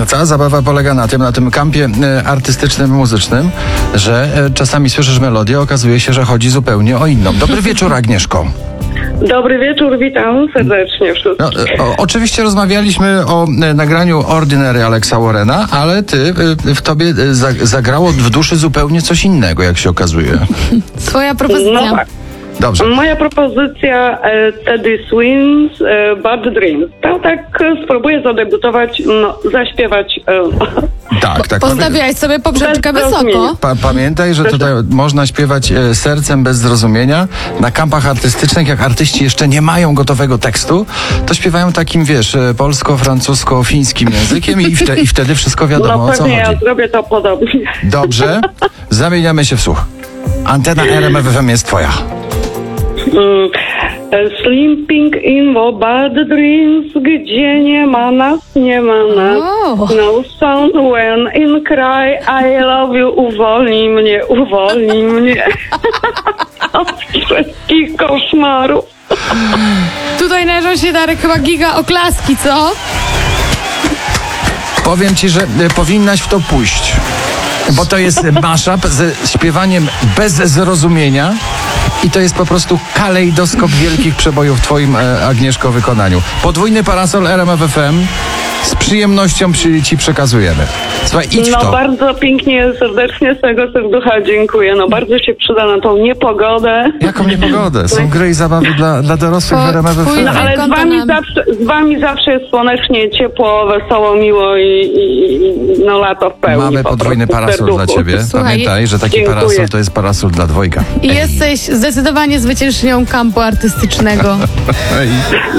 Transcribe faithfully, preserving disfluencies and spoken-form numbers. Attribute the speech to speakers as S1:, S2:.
S1: No, cała zabawa polega na tym, na tym kampie e, artystycznym, muzycznym, że e, czasami słyszysz melodię, okazuje się, że chodzi zupełnie o inną. Dobry wieczór, Agnieszko.
S2: Dobry wieczór, witam serdecznie wszystkich.
S1: No, e, o, oczywiście rozmawialiśmy o e, nagraniu Ordinary Alexa Warrena, ale ty, e, w tobie e, za, zagrało w duszy zupełnie coś innego, jak się okazuje.
S3: Swoja propozycja.
S2: No tak.
S1: Dobrze.
S2: Moja propozycja e, Teddy Swims, e, Bad Dreams. Ja tak e, spróbuję zadebiutować, no, zaśpiewać. E,
S1: Tak, tak.
S3: Postawiałeś sobie poprzeczkę
S2: Bez
S3: wysoko.
S2: zrozumienia.
S1: Pa, pamiętaj, że tutaj można śpiewać e, sercem bez zrozumienia. Na kampach artystycznych, jak artyści jeszcze nie mają gotowego tekstu, to śpiewają takim, wiesz, e, polsko-francusko-fińskim językiem i, wte, i wtedy wszystko wiadomo,
S2: no
S1: o co
S2: pewnie ja
S1: chodzi.
S2: zrobię to podobnie.
S1: Dobrze, zamieniamy się w słuch. Antena R M F F M jest twoja.
S2: Mm, e, Sleeping in the bad dreams, gdzie nie ma nas, nie ma nas.
S3: O.
S2: No sound when in cry, I love you, uwolnij mnie, uwolnij mnie. Od wszystkich koszmarów.
S3: Tutaj należą się, Darek, chyba giga oklaski, co?
S1: Powiem ci, że e, powinnaś w to pójść. Bo to jest mashup ze śpiewaniem bez zrozumienia i to jest po prostu kalejdoskop wielkich przebojów w twoim, e, Agnieszko, wykonaniu. Podwójny parasol R M F F M z przyjemnością przy, ci przekazujemy. Słuchaj, idź w
S2: No
S1: to.
S2: bardzo pięknie, serdecznie z tego serducha dziękuję. No bardzo się przyda na tą niepogodę.
S1: Jaką niepogodę? Są gry i zabawy dla, dla dorosłych w R M F F M.
S2: No ale z
S3: Konto
S2: wami,
S3: nam.
S2: zawsze, z wami zawsze jest słonecznie, ciepło, wesoło, miło i, i, i no lato w pełni.
S1: Mamy
S2: po
S1: podwójny
S2: prostu w
S1: parasol dla
S2: serduchu.
S1: ciebie.
S3: Słuchaj,
S1: Pamiętaj, że taki
S2: dziękuję.
S1: parasol to jest parasol dla dwojga.
S3: I jesteś zdecydowanie zwyciężczynią kampu artystycznego.
S1: Ej.